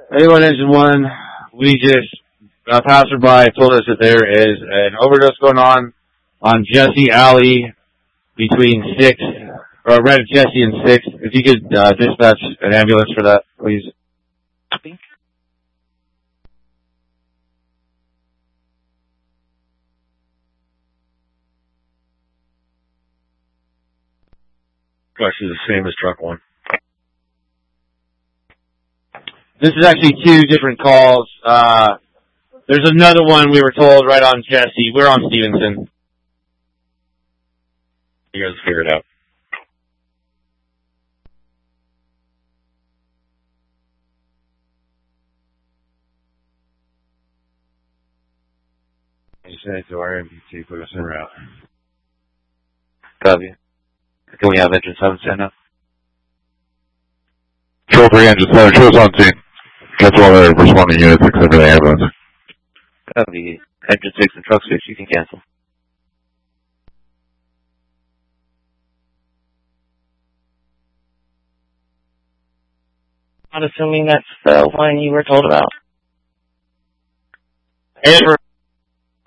A1 Engine 1, we just, a passerby told us that there is an overdose going on Jesse Alley between 6, or Red Jesse and 6. If you could dispatch an ambulance for that, please. Question is the same as truck 1. This is actually 2 different calls. There's another one we were told right on Jesse. We're on Stevenson. You guys figure it out. You say to our MPT, put us en route. Copy. Can we have engine 7 stand up? Control 3, engine 7, show us on scene. Cancel all the responding units except for the ambulance. Copy. Engine 6 and truck 6, you can cancel. I'm assuming that's the one you were told about. Edward.